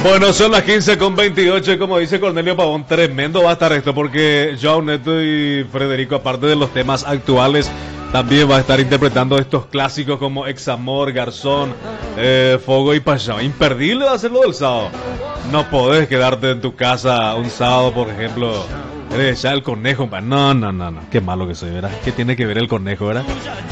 Bueno, son las 15:28 y como dice Cornelio Pavón, tremendo va a estar esto porque Joao Neto y Federico, aparte de los temas actuales, también va a estar interpretando estos clásicos como Examor, Garzón, Fogo y Pasión. Imperdible va a ser lo del sábado. No podés quedarte en tu casa un sábado, por ejemplo, ya el conejo. No. Qué malo que soy, ¿verdad? ¿Qué tiene que ver el conejo, verdad?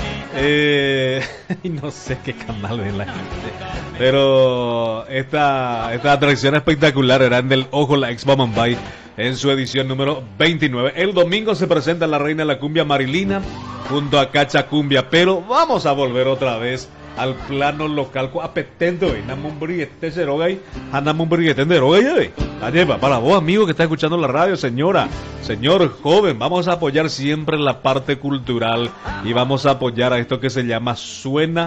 Y no sé qué canal ven la gente. Pero esta atracción espectacular era en el Ojo la Expo Mumbai en su edición número 29. El domingo se presenta la reina de la cumbia Marilina junto a Cacha Cumbia, pero vamos a volver otra vez al plano local. Apetente hoy, para vos, amigo que está escuchando la radio, señora, señor joven, vamos a apoyar siempre la parte cultural y vamos a apoyar a esto que se llama Suena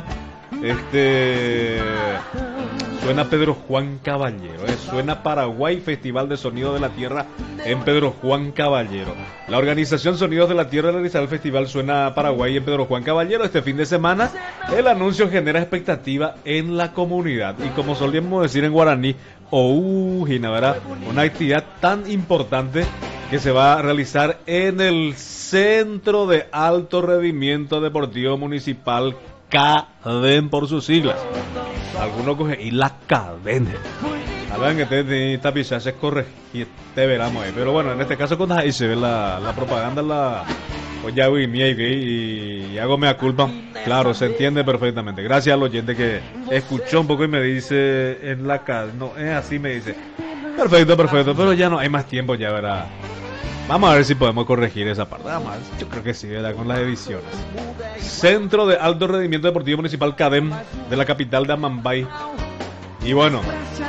Pedro Juan Caballero, Suena Paraguay, Festival de Sonido de la Tierra en Pedro Juan Caballero. La organización Sonidos de la Tierra realizará el Festival Suena Paraguay en Pedro Juan Caballero este fin de semana. El anuncio genera expectativa en la comunidad y, como solíamos decir en guaraní, ¿verdad? Una actividad tan importante que se va a realizar en el Centro de Alto Rendimiento Deportivo Municipal, CADEM por sus siglas. Algunos cogen y la cadena. Hablan que te tapiza se corre y te veramos ahí. Pero bueno, en este caso cuando ahí se ve la propaganda, pues ya vi y hago mea culpa. Claro, se entiende perfectamente. Gracias al oyente que escuchó un poco y me dice en la cadena. No, es así, me dice. Perfecto, pero ya no hay más tiempo, ya verá. Vamos a ver si podemos corregir esa parte. Además, yo creo que sí, ¿verdad? Con las ediciones. Centro de Alto Rendimiento Deportivo Municipal CADEM de la capital de Amambay. Y bueno,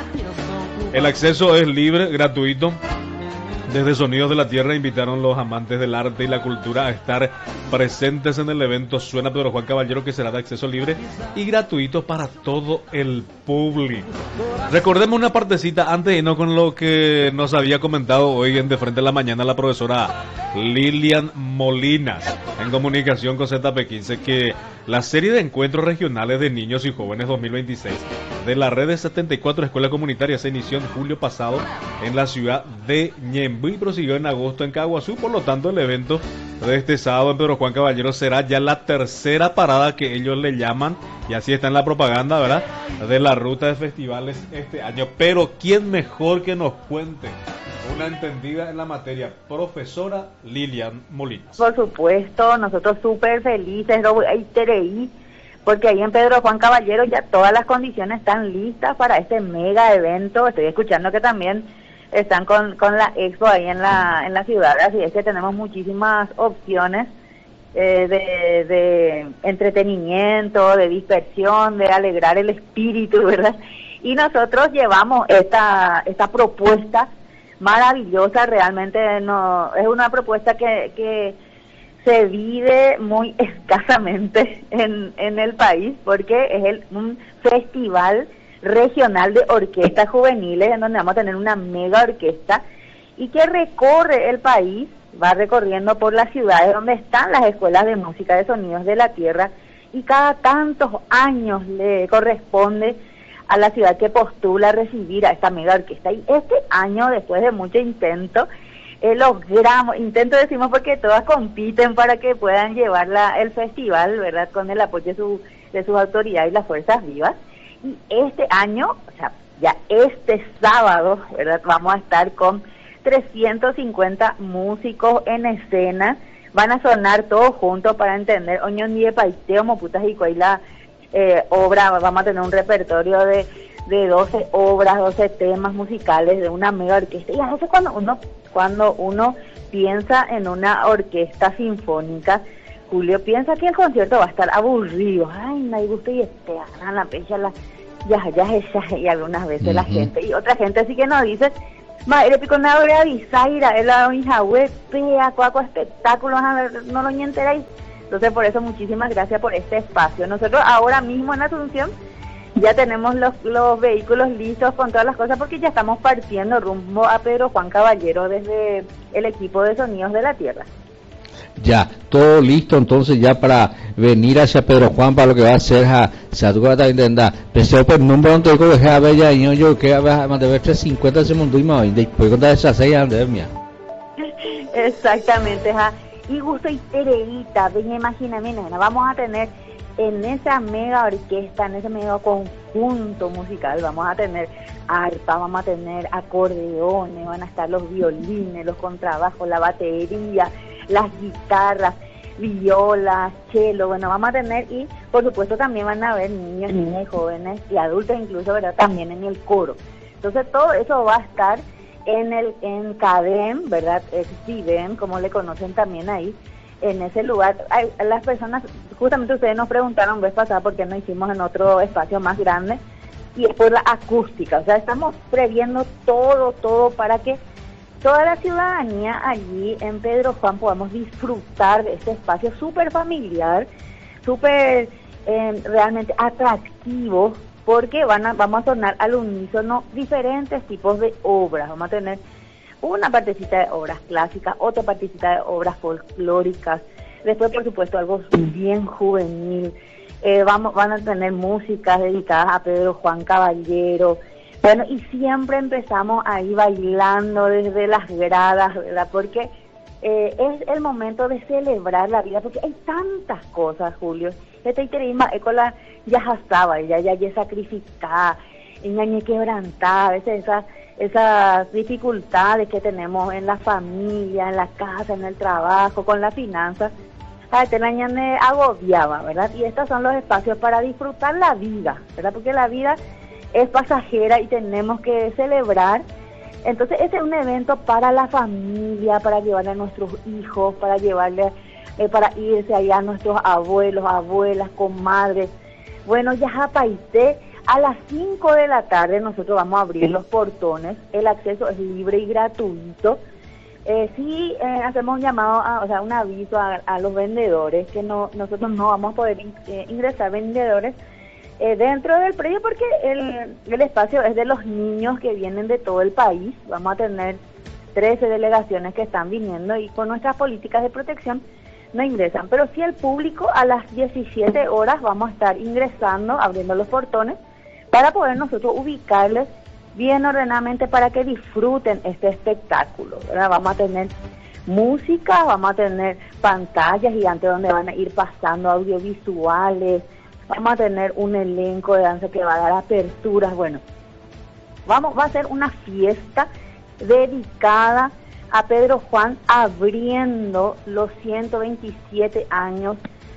el acceso es libre, gratuito. Desde Sonidos de la Tierra invitaron los amantes del arte y la cultura a estar presentes en el evento Suena Pedro Juan Caballero, que será de acceso libre y gratuito para todo el público. Recordemos una partecita antes y no con lo que nos había comentado hoy en De Frente a la Mañana la profesora Lilian Molinas en comunicación con ZP15, que la serie de encuentros regionales de niños y jóvenes 2026 de la red de 74 escuelas comunitarias se inició en julio pasado en la ciudad de Ñemby y prosiguió en agosto en Caguazú. Por lo tanto, el evento de este sábado en Pedro Juan Caballero será ya la tercera parada que ellos le llaman, y así está en la propaganda, ¿verdad?, de la ruta de festivales este año. Pero ¿quién mejor que nos cuente? Una entendida en la materia, profesora Lilian Molinas. Por supuesto, nosotros súper felices, porque ahí en Pedro Juan Caballero ya todas las condiciones están listas para este mega evento. Estoy escuchando que también están con la expo ahí en la ciudad, así es que tenemos muchísimas opciones de entretenimiento, de dispersión, de alegrar el espíritu, ¿verdad? Y nosotros llevamos esta propuesta maravillosa, realmente no es una propuesta que se vive muy escasamente en el país, porque es un festival regional de orquestas juveniles en donde vamos a tener una mega orquesta y que recorre el país, va recorriendo por las ciudades donde están las escuelas de música de Sonidos de la Tierra, y cada tantos años le corresponde a la ciudad que postula recibir a esta mega orquesta. Y este año, después de mucho intento, logramos, intento decimos porque todas compiten para que puedan llevar el festival, ¿verdad?, con el apoyo de sus autoridades y las fuerzas vivas. Y este año, o sea, ya este sábado, ¿verdad?, vamos a estar con 350 músicos en escena. Van a sonar todos juntos para entender Oñón y Paiteo, Moputas y Coila, obra. Vamos a tener un repertorio de 12 obras, 12 temas musicales de una mega orquesta. Y a veces cuando uno piensa en una orquesta sinfónica, Julio, piensa que el concierto va a estar aburrido. Ay, no hay gusto y agarran la pecha, y algunas veces la gente, y otra gente sí que nos dice, madre pico una hora bisaira, es la hija web, pea, cuaco espectáculos, no lo ni enteráis. Entonces, por eso, muchísimas gracias por este espacio. Nosotros ahora mismo en Asunción ya tenemos los vehículos listos con todas las cosas, porque ya estamos partiendo rumbo a Pedro Juan Caballero desde el equipo de Sonidos de la Tierra. Ya, todo listo entonces ya para venir hacia Pedro Juan para lo que va a ser Sadugata Intenda. Pero pues número no te digo que a ver ya yo que va a ver 350 segundos y más y después contar esas 6 años mía. Exactamente, y gusto y tereita, ven, imagíname, nena, vamos a tener en esa mega orquesta, en ese mega conjunto musical, vamos a tener arpa, vamos a tener acordeones, van a estar los violines, los contrabajos, la batería, las guitarras, violas, cello, bueno, vamos a tener, y por supuesto también van a haber niños, niñas y jóvenes y adultos incluso, ¿verdad? También en el coro. Entonces todo eso va a estar en CADEM, ¿verdad? CIDEM, como le conocen también ahí, en ese lugar. Las personas, justamente ustedes nos preguntaron vez pasada por qué no hicimos en otro espacio más grande, y es por la acústica, o sea, estamos previendo todo para que toda la ciudadanía allí en Pedro Juan podamos disfrutar de este espacio súper familiar, súper realmente atractivo, porque vamos a tornar al unísono diferentes tipos de obras. Vamos a tener una partecita de obras clásicas, otra partecita de obras folclóricas, después por supuesto algo bien juvenil, van a tener músicas dedicadas a Pedro Juan Caballero. Bueno, y siempre empezamos ahí bailando desde las gradas, ¿verdad? Porque es el momento de celebrar la vida, porque hay tantas cosas, Julio. Este iterismo ya estaba, ya sacrificada, ya quebrantada, a veces esas dificultades que tenemos en la familia, en la casa, en el trabajo, con las finanzas, a este año me agobiaba, ¿verdad? Y estos son los espacios para disfrutar la vida, ¿verdad? Porque la vida es pasajera y tenemos que celebrar. Entonces este es un evento para la familia, para llevarle a nuestros hijos, para llevarle, para irse allá a nuestros abuelos, abuelas, comadres. Bueno, ya Paité, a las 5 de la tarde nosotros vamos a abrir los portones, el acceso es libre y gratuito. Sí, hacemos un llamado, o sea, un aviso a los vendedores, que nosotros no vamos a poder ingresar vendedores dentro del predio, porque el espacio es de los niños que vienen de todo el país. Vamos a tener 13 delegaciones que están viniendo y con nuestras políticas de protección no ingresan. Pero sí, el público a las 17 horas vamos a estar ingresando, abriendo los portones, para poder nosotros ubicarles bien ordenadamente para que disfruten este espectáculo, ¿verdad? Vamos a tener música, vamos a tener pantallas gigantes donde van a ir pasando audiovisuales. Vamos a tener un elenco de danza que va a dar aperturas. Bueno, va a ser una fiesta dedicada a Pedro Juan, abriendo los 127 años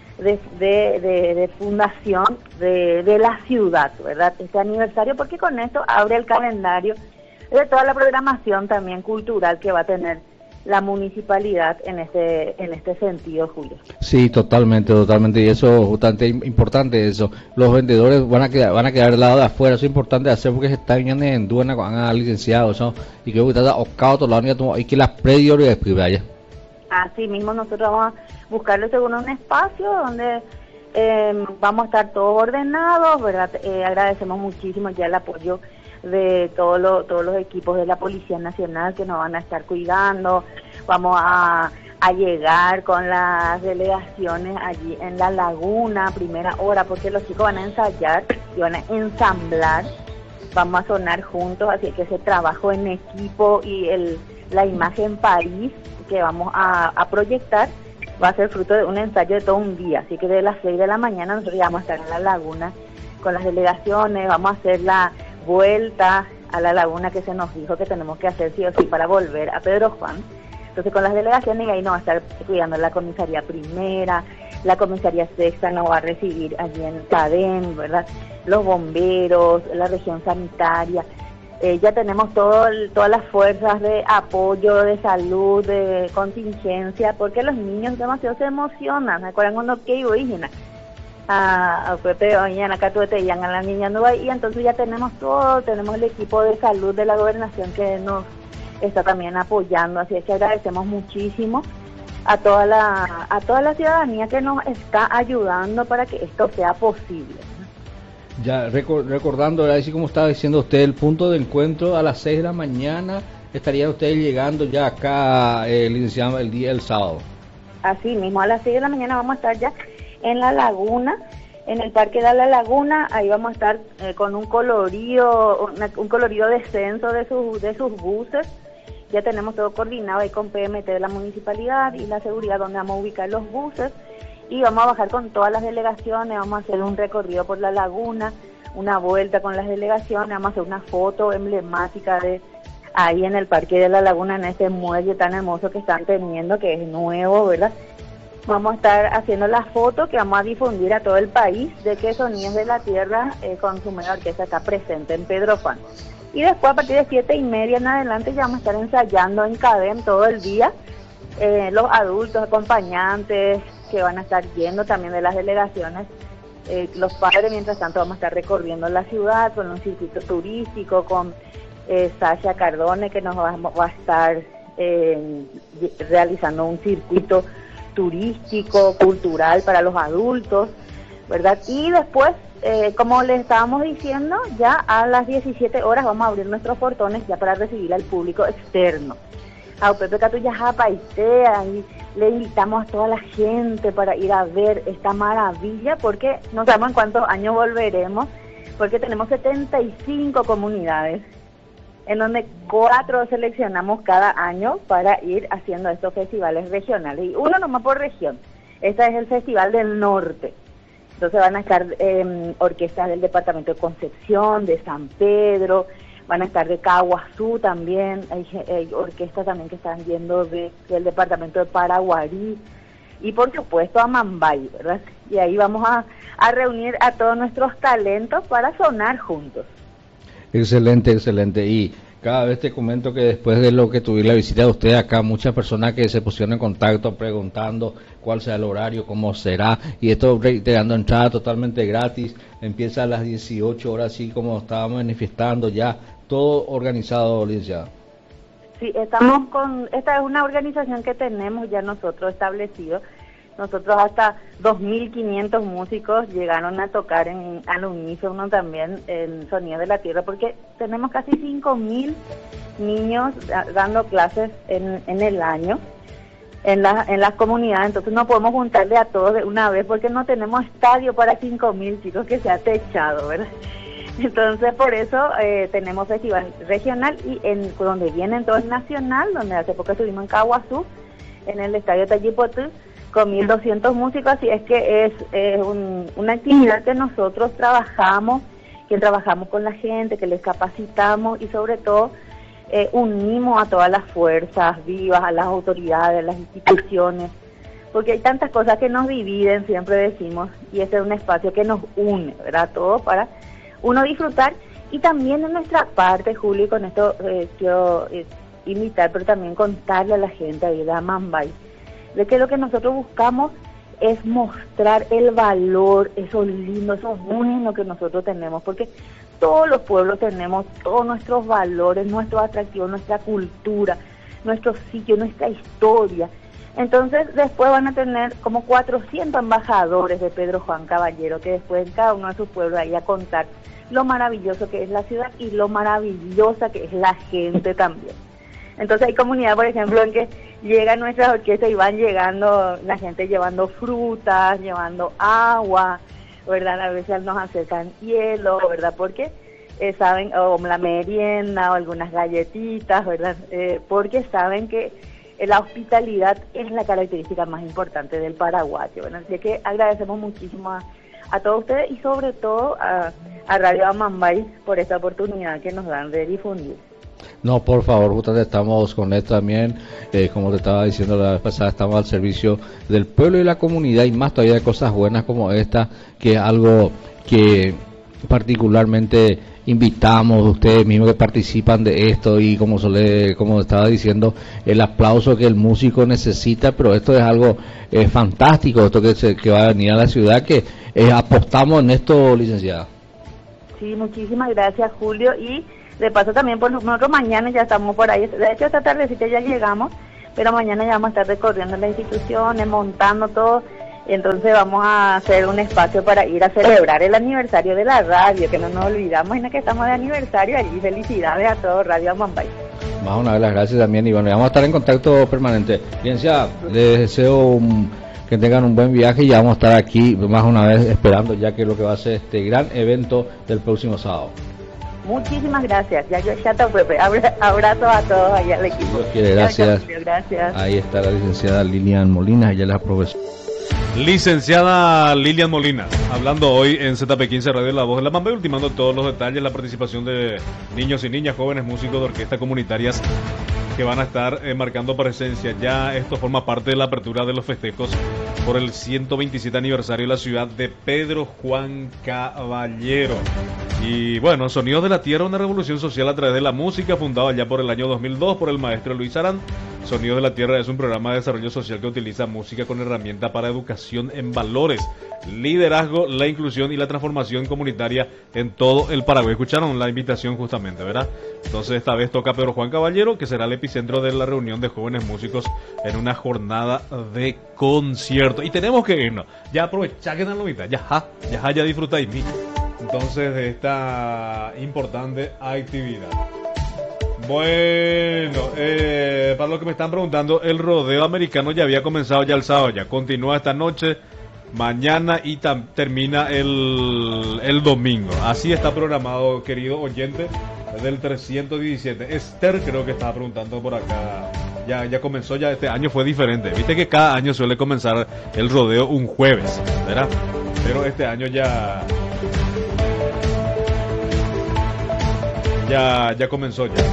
de fundación de la ciudad, ¿verdad? Este aniversario, porque con esto abre el calendario de toda la programación también cultural que va a tener la municipalidad en este sentido, Julio. Sí, totalmente, y eso es bastante importante eso. Los vendedores van a quedar del lado de afuera, eso es importante hacer porque se está viniendo en duena con licenciados, ¿no? Y creo que está octavo todo el año y que las prioridades privadas. Así mismo nosotros vamos a buscarle según un espacio donde vamos a estar todos ordenados, ¿verdad? Agradecemos muchísimo ya el apoyo de todos los equipos de la Policía Nacional que nos van a estar cuidando. Vamos a llegar con las delegaciones allí en la laguna a primera hora, porque los chicos van a ensayar y van a ensamblar. Vamos a sonar juntos, así que ese trabajo en equipo y la imagen país que vamos a proyectar va a ser fruto de un ensayo de todo un día. Así que de las 6 de la mañana nosotros ya vamos a estar en la laguna con las delegaciones. Vamos a hacer la vuelta a la laguna que se nos dijo que tenemos que hacer sí o sí para volver a Pedro Juan. Entonces con las delegaciones, y ahí nos va a estar cuidando la comisaría primera, la comisaría sexta nos va a recibir allí en CADEM, ¿verdad? Los bomberos, la región sanitaria. Ya tenemos todas las fuerzas de apoyo, de salud, de contingencia, porque los niños demasiado se emocionan. ¿Se acuerdan cuando que iba a Pepe mañana acá tuve a la niña nueva? Y entonces ya tenemos todo, tenemos el equipo de salud de la gobernación que nos está también apoyando, así es que agradecemos muchísimo a toda la ciudadanía que nos está ayudando para que esto sea posible. Ya recordando, así como estaba diciendo usted, el punto de encuentro a las 6 de la mañana, estarían ustedes llegando ya acá, licenciado, el sábado. así mismo, a las 6 de la mañana vamos a estar ya en la laguna, en el Parque de la Laguna. Ahí vamos a estar con un colorido descenso de sus buses. Ya tenemos todo coordinado ahí con PMT de la municipalidad y la seguridad donde vamos a ubicar los buses. Y vamos a bajar con todas las delegaciones, vamos a hacer un recorrido por la laguna, una vuelta con las delegaciones, vamos a hacer una foto emblemática de ahí en el Parque de la Laguna, en ese muelle tan hermoso que están teniendo, que es nuevo, ¿verdad? Vamos a estar haciendo la foto que vamos a difundir a todo el país de que Sonidos de la Tierra con su mega orquesta está presente en Pedro Juan. Y después a partir de 7:30 en adelante ya vamos a estar ensayando en CADEM todo el día, los adultos, acompañantes que van a estar yendo también de las delegaciones, los padres. Mientras tanto vamos a estar recorriendo la ciudad con un circuito turístico, con Sasha Cardone, que nos va a estar realizando un circuito turístico, cultural para los adultos, ¿verdad? Y después, como les estábamos diciendo, ya a las 17 horas vamos a abrir nuestros portones ya para recibir al público externo. A Pepe Catuyaja Paitea, y le invitamos a toda la gente para ir a ver esta maravilla, porque no sabemos en cuántos años volveremos, porque tenemos 75 comunidades, en donde 4 seleccionamos cada año para ir haciendo estos festivales regionales, y uno nomás por región. Este es el Festival del Norte. Entonces van a estar orquestas del departamento de Concepción, de San Pedro, van a estar de Caguazú también, hay orquestas también que están yendo del departamento de Paraguarí, y por supuesto a Mambay, ¿verdad? Y ahí vamos a reunir a todos nuestros talentos para sonar juntos. Excelente, excelente. Y cada vez te comento que después de lo que tuve la visita de usted acá, muchas personas que se pusieron en contacto preguntando cuál será el horario, cómo será, y esto reiterando entrada totalmente gratis, empieza a las 18 horas, así como estábamos manifestando ya, todo organizado, licenciada. Sí, esta es una organización que tenemos ya nosotros establecido. Nosotros hasta 2.500 músicos llegaron a tocar al unísono también en Sonidos de la Tierra, porque tenemos casi 5.000 niños dando clases en el año en las comunidades. Entonces no podemos juntarle a todos de una vez porque no tenemos estadio para 5.000 chicos que sea techado, ¿verdad? Entonces por eso tenemos festival regional, y donde vienen todos nacional, donde hace poco estuvimos en Caguazú, en el estadio Tallipotú, con 1.200 músicos. Así es que es una actividad que nosotros trabajamos con la gente, que les capacitamos, y sobre todo unimos a todas las fuerzas vivas, a las autoridades, a las instituciones, porque hay tantas cosas que nos dividen, siempre decimos, y este es un espacio que nos une, ¿verdad? Todo para uno disfrutar. Y también en nuestra parte, Julio, y con esto quiero invitar, pero también contarle a la gente ahí de Mambay, de que lo que nosotros buscamos es mostrar el valor, eso lindo, eso bueno que nosotros tenemos, porque todos los pueblos tenemos todos nuestros valores, nuestros atractivos, nuestra cultura, nuestro sitio, nuestra historia. Entonces después van a tener como 400 embajadores de Pedro Juan Caballero, que después en cada uno de sus pueblos ahí a contar lo maravilloso que es la ciudad y lo maravillosa que es la gente también. Entonces hay comunidades, por ejemplo, en que llegan nuestras orquestas y van llegando la gente llevando frutas, llevando agua, ¿verdad? A veces nos acercan hielo, ¿verdad? Porque saben, o la merienda, o algunas galletitas, ¿verdad? Porque saben que la hospitalidad es la característica más importante del paraguayo, ¿verdad? Así que agradecemos muchísimo a todos ustedes, y sobre todo a Radio Amambay por esta oportunidad que nos dan de difundir. No, por favor, justamente estamos con esto también, como te estaba diciendo la vez pasada, estamos al servicio del pueblo y la comunidad, y más todavía de cosas buenas como esta, que es algo que particularmente invitamos a ustedes mismos que participan de esto, y como estaba diciendo, el aplauso que el músico necesita, pero esto es algo fantástico, esto que va a venir a la ciudad, que apostamos en esto, licenciada. Sí, muchísimas gracias, Julio, y de paso también por nosotros mañana ya estamos por ahí. De hecho esta tardecita ya llegamos, pero mañana ya vamos a estar recorriendo las instituciones, montando todo. Entonces vamos a hacer un espacio para ir a celebrar el aniversario de la radio, que no nos olvidamos, en el que estamos de aniversario allí. Felicidades a todos, Radio Amambay. Más una vez las gracias también, y bueno, vamos a estar en contacto permanente. Licenciada, les deseo que tengan un buen viaje y ya vamos a estar aquí más una vez esperando ya que es lo que va a ser este gran evento del próximo sábado. Muchísimas gracias. Ya está, Pepe. Abrazo a todos allá al equipo. Dios quiere, gracias. Gracias. Ahí está la licenciada Lilian Molina, ella es la profesora. Licenciada Lilian Molina, hablando hoy en ZP15 Radio La Voz de la Mamba y ultimando todos los detalles, la participación de niños y niñas, jóvenes músicos de orquestas comunitarias que van a estar marcando presencia. Ya esto forma parte de la apertura de los festejos por el 127 aniversario de la ciudad de Pedro Juan Caballero. Y bueno, Sonidos de la Tierra, una revolución social a través de la música, fundado ya por el año 2002 por el maestro Luis Arán. Sonidos de la Tierra es un programa de desarrollo social que utiliza música con herramienta para educación en valores, liderazgo, la inclusión y la transformación comunitaria en todo el Paraguay. Escucharon la invitación justamente, ¿verdad? Entonces esta vez toca Pedro Juan Caballero, que será el epicentro de la reunión de jóvenes músicos en una jornada de concierto. Y tenemos que irnos. Ya aprovechá que están la mitad. Ya disfrutáis mí. Entonces de esta importante actividad. Bueno, para los que me están preguntando, el rodeo americano ya había comenzado ya el sábado, ya continúa esta noche, mañana y termina el domingo. Así está programado, querido oyente del 317. Esther creo que estaba preguntando por acá. Ya comenzó, ya este año fue diferente. Viste que cada año suele comenzar el rodeo un jueves, ¿verdad? Pero este año ya comenzó ya.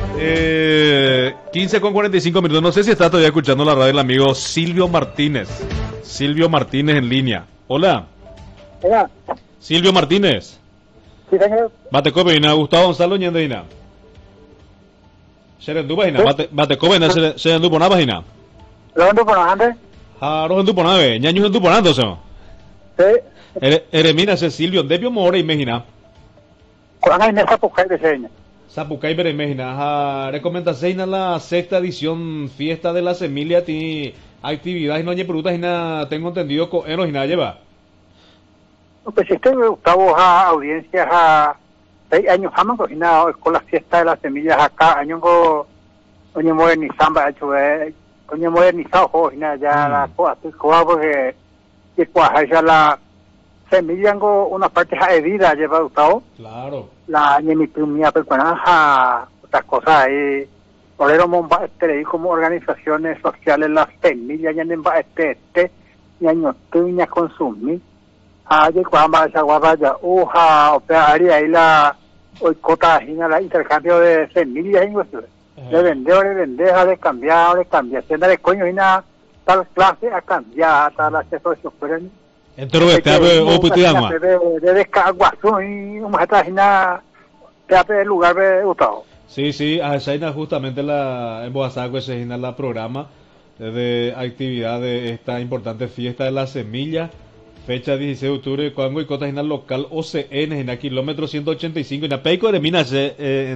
15:45 minutos. No sé si está todavía escuchando la radio el amigo Silvio Martínez. Silvio Martínez en línea. Hola. Hola. Silvio Martínez. Sí, señor. Batecope, Ina. Gustavo Gonzalo Ñandeina. Serendu Pagina. Batecope, Ina. Serendu Pona Pagina. ¿Lo Pona antes? Rojendu Ponabe. Ñañu Sendu Ponando, ¿no? Sí. Eremina, Silvio. Debio More, imagina. Cuando hay esa puja de seña. Zapucay Beremejina, recomendación la sexta edición Fiesta de la Semilla, tiene actividades no hay preguntas y tengo entendido que no y nada lleva. Pues este Gustavo a audiencias a 6 años jamás cocinado con la Fiesta de las Semillas acá, año coño modernizado, coño modernizado cocina ya la cosa porque que cuaja ya la semilla una parte herida lleva Gustavo. Claro. La ñemitumia pecuanaja, otras cosas ahí. Olero Momba como organizaciones sociales, las semillas, ya en ñaño tuña consumir. Ayer cuando esa guapa uja, operaria ahí la oicota, la intercambio de semillas, de vender, de cambiar, siendo de coño, y nada, tal clase a cambiar, tal acceso de fuera. Entonces, o putigama. De descarguación y un maestra de lugar de Gustavo. Sí, a esa justamente en Boazaco se la programa de actividad de esta importante fiesta de la semilla, fecha 16 de octubre, cuando y cota local OCN en el kilómetro 185 en Apeico de Minas se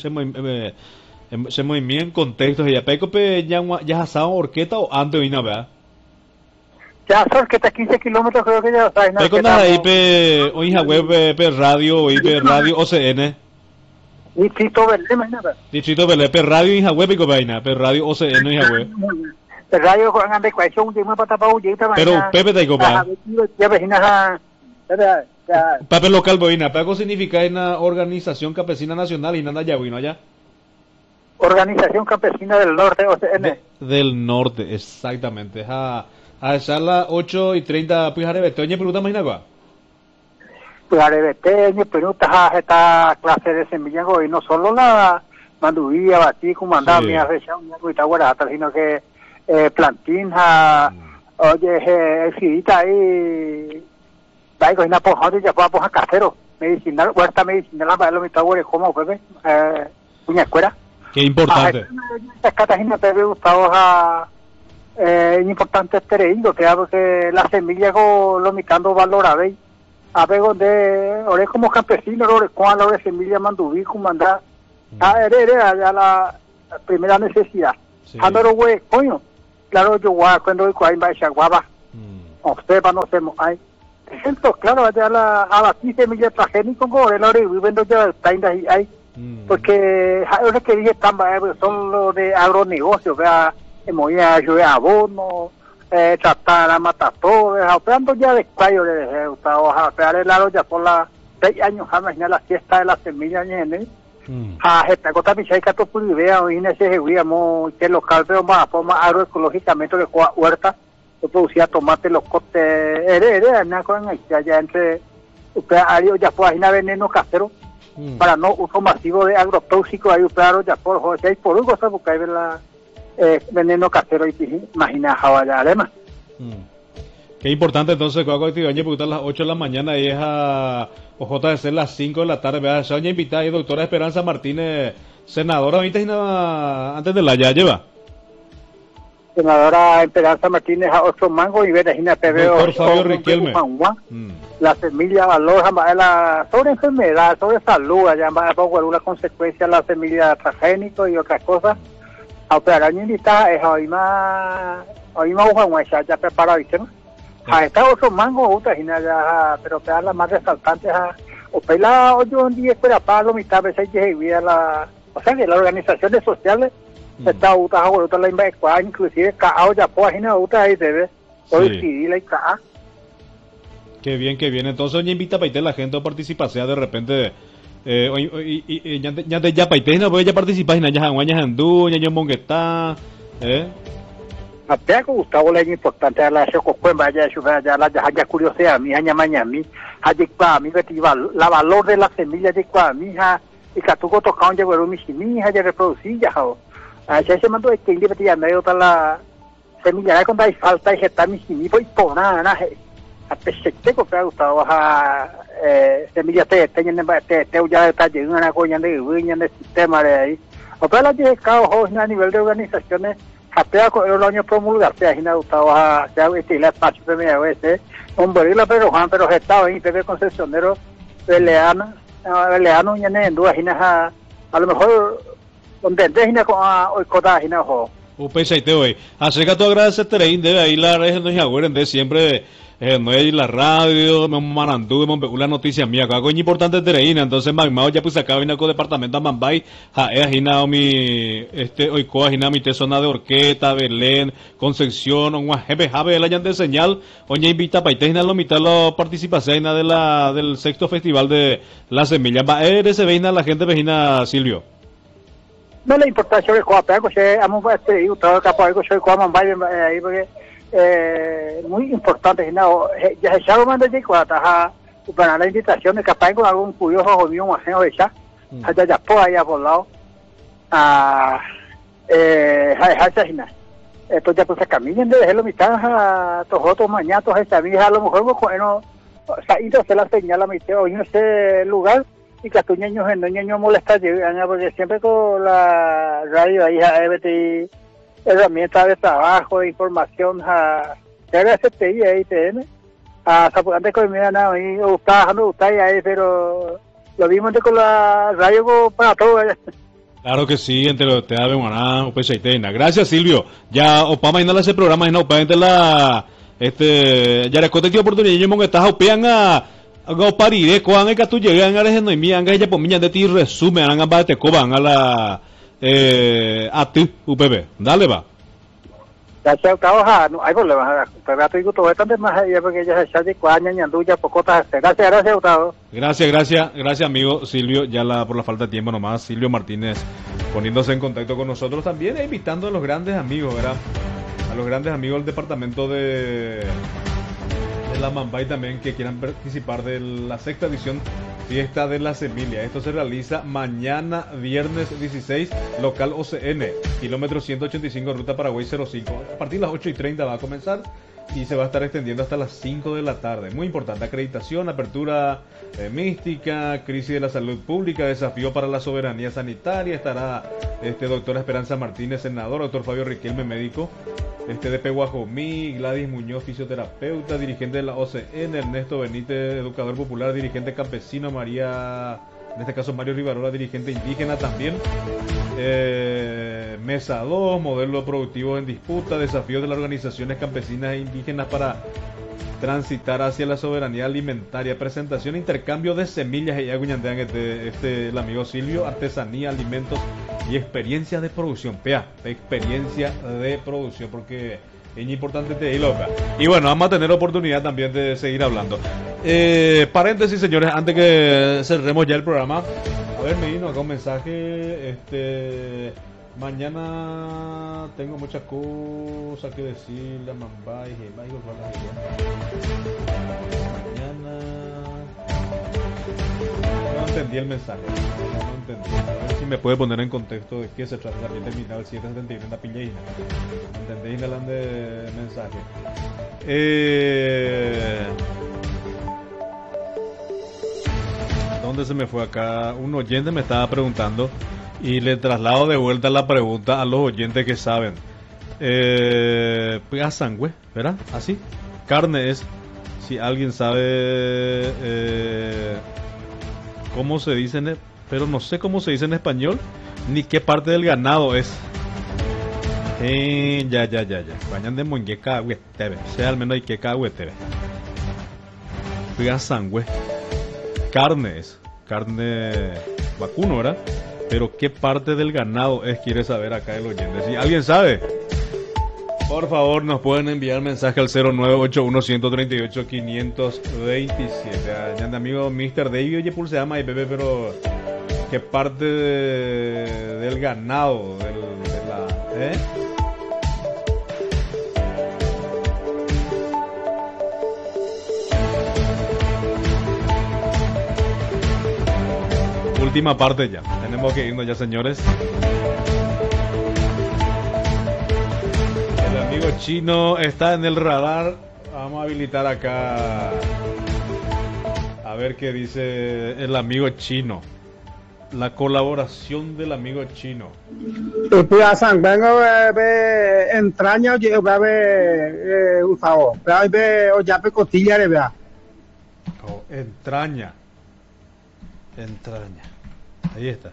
muy bien contextos y Apeico ya asado orquesta o antes de una vez. Ya son que está 15 kilómetros creo que ya está. ¿Qué contas ahí oíja web radio OCN? Distrito Verde, imagínate. Distrito Verde, radio hija web y cobaina, radio OCN hija web. Radio con ande cuacho un tema para tapar un jeita. Pero Pepe te copa. Ya vecinas papel local boina, ¿pero significa una organización campesina nacional y nada ya vino allá? Organización Campesina del Norte, OCN. Del Norte, exactamente. A esa las 8:30, pues Arebeteño, pregunta más nada. Pues Arebeteño, pregunta esta clase de semilla y no solo la manduvía, batí, comandaba mi región, sino que plantín, oye, fidita ahí, va con una pojada y ya fue a poja casero, medicinal, huerta medicinal, para los mitagüeres, como, Pepe, una escuela. Qué importante. Catajina Pepe Gustavo importante tereído que hago que la semilla lo mitando valor a ver donde ore como campesino ore con la semilla mandubí comandar allá la primera necesidad andoro güey coño claro yo guay cuando voy con ahí guava observa no hacemos ahí ejemplo claro allá a la semilla transgénico con ore la ore viviendo ya está ahí Porque los que dije son los de agronegocios, vea, movía yo de abono, tratar a matar todo, operando ya de cuello le dejé, operar el lado ya por las 6 años, jamás la fiesta de las semillas, esta cosa me que tu pulivea, y necesitamos que local, pero más agroecológicamente que juega huerta, yo producía tomate, los cortes, allá entre, ya pues veneno casero, para no uso masivo de agrotóxicos, hay ya por un cosa, porque hay veneno casero, y imagina, ya además. Qué importante entonces, Coaco Activañe, porque a las 8 de la mañana y es a OJC las 5 de la tarde. Vea, se invitada ahí, doctora Esperanza Martínez, senadora, antes de la ya lleva. Senadora Esperanza Martínez a 8 mangos y Vergina Pebeo. Doctor Fabio Riquelme. La semilla valor, sobre enfermedad, sobre salud, allá por una consecuencia la semilla transgénico y otras cosas. A operar invitada es hoy más ya preparado, ¿viste? A esta 8 mangos, pero pegar las más resaltantes o pelar hoy un día espera para lo mitad veces que la, o sea que las organizaciones sociales está la invacuada, inclusive cao ya página ahí debe hoy civil y ca. Qué bien. Entonces hoy invita para la gente a participar, sea de repente ya paité no voy a participar en ya andú, ya monguetá, Até con Gustavo es importante la chococuemba ya la curiosidad mi hanya mañami haji pa mi la valor de la semilla de qua mi y catuco tocando ya mi mi ya reproducir ya ya se mandó que le betia medio la semilla cuando hay falta y está mi mi pues por nada a pesar de que Gustavo semilla te ya está llegando una coña de sistema de ahí o para la de cao a nivel de organizaciones Hasta con el año promulgar, se ha inaugurado a el espacio PMAOS, hombre, pero Juan, pero estaba ahí, TV concesionero, Beleano, y en duda, a lo mejor, donde deja con hoy coda, Upesaite hoy. Acerca tu agradecer Tereín debe ahí la red no agueren de siempre no hay la radio, me manandú, la noticia mía, algo importante Tereín, entonces magmao ya pues acá vino con departamento Mambay, ajina mi hoy coajina mi zona de Orqueta, Belén, Concepción, un jefe jave el año de señal, oña invita para itena lo mitad la participación de del sexto festival de la semilla. Va ese veina la gente vecina Silvio. No le importa sobre cuál pego, se amo todo capaz de cuál Mambay ahí porque muy importante, ya se sabe mandar de cuata para la invitación de capaz con algún curioso o mío más de esa allá ya por allá por lado esto ya pues se caminan de dejarlo mitad a todos otros mañatos esta vieja a lo mejor bueno saído se la señala mi tío en ese lugar y que a tus niños no molesta llegar porque siempre con la radio ahí herramientas de trabajo, de información, CRSTI, ITM, antes con mi nada, y estaba ahí, pero lo vimos con la radio para todo. Claro que sí, entre los te da Guaná, Upesaitena. Gracias Silvio. Ya Opama y no ese programa, no Opama la ya le conté oportunidad yo que estás opean a paride cuando es que tú llegas a Argentina y mi anga ya por miña de ti resumen a ambas te coban a la a ti, UPB. Dale, va. Gracias, no hay problema. Pero estoy todo bastante más allá porque ya se de cuaña, ñanduya, pocotas. Gracias, Gustavo. Gracias, amigo Silvio. Ya por la falta de tiempo nomás, Silvio Martínez poniéndose en contacto con nosotros también e invitando a los grandes amigos, ¿verdad? A los grandes amigos del departamento de la Mambay también que quieran participar de la sexta edición Fiesta de la Semilla. Esto se realiza mañana viernes 16, local OCN, kilómetro 185, ruta Paraguay 05. A partir de las 8:30 va a comenzar y se va a estar extendiendo hasta las 5 de la tarde. Muy importante, acreditación, apertura mística, crisis de la salud pública, desafío para la soberanía sanitaria. Estará doctora Esperanza Martínez, senador, doctor Fabio Riquelme, médico, de Peguajomí, Gladys Muñoz, fisioterapeuta, dirigente de la OCN, Ernesto Benítez, educador popular, dirigente campesino, María, en este caso Mario Rivarola, dirigente indígena también, Mesa 2, modelo productivo en disputa, desafíos de las organizaciones campesinas e indígenas para transitar hacia la soberanía alimentaria. Presentación, intercambio de semillas y el amigo Silvio, artesanía, alimentos y experiencia de producción. Experiencia de producción, porque es importante te loca. Y bueno, vamos a tener oportunidad también de seguir hablando. Paréntesis, señores, antes que cerremos ya el programa. A ver, me vino acá un mensaje. Mañana tengo muchas cosas que decirle a Mambay. Mañana no entendí el mensaje. No entendí. A ver si me puede poner en contexto de qué se trata. También terminado el 771 en la Piñeina. ¿Entendéis el de mensaje? ¿Dónde se me fue acá? Un oyente me estaba preguntando. Y le traslado de vuelta la pregunta a los oyentes que saben. A sangüe, ¿verdad? Así. Carne es, si alguien sabe cómo se dice, pero no sé cómo se dice en español, ni qué parte del ganado es. Ya. Vayan de mongueca, güey, sea al menos hay que cague, a sangüe. Carne es, carne vacuno, ¿verdad? Pero qué parte del ganado es, quiere saber acá el oyente. Si alguien sabe, por favor nos pueden enviar mensaje al 0981-138-527. Ya amigo Mr. David, oye, pulse ama y bebé, pero qué parte del ganado, de la, Última parte ya. Tenemos que irnos ya, señores. El amigo chino está en el radar. Vamos a habilitar acá. A ver qué dice el amigo chino. La colaboración del amigo chino. Vengo a entraña usado. Ya costilla de vea. Entraña. Ahí está.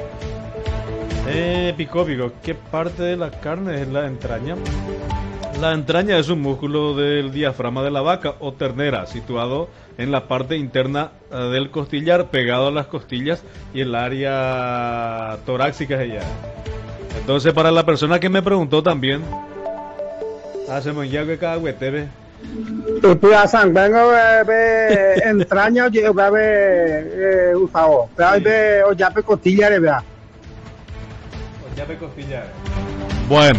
Pico. ¿Qué parte de la carne es la entraña? La entraña es un músculo del diafragma de la vaca o ternera, situado en la parte interna del costillar, pegado a las costillas y el área torácica ella. Entonces, para la persona que me preguntó también, hacemos ya que cada hueteve. Vengo a entraña usado. Ya costilla de vea. Bueno,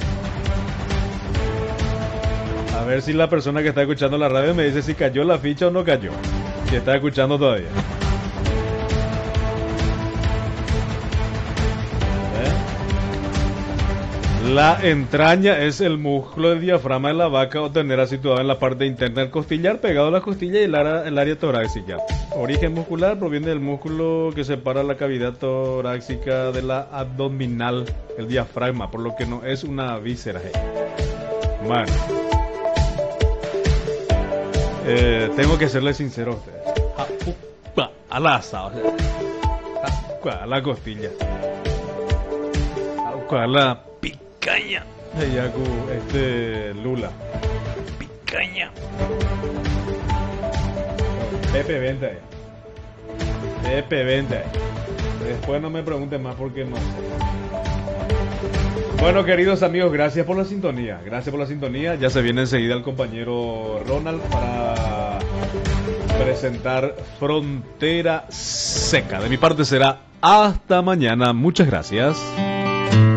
a ver si la persona que está escuchando la radio me dice si cayó la ficha o no cayó. Si está escuchando todavía. La entraña es el músculo del diafragma de la vaca o ternera situado en la parte interna del costillar, pegado a la costilla y el área torácica. Origen muscular proviene del músculo que separa la cavidad torácica de la abdominal, el diafragma, por lo que no es una víscera. Bueno, tengo que serle sincero a ustedes. A la asada, a la costilla, a la picaña. Lula. Picaña. Pepe, vente ahí. Después no me pregunten más porque no sé. Bueno, queridos amigos, gracias por la sintonía. Ya se viene enseguida el compañero Ronald para presentar Frontera Seca. De mi parte será hasta mañana. Muchas gracias.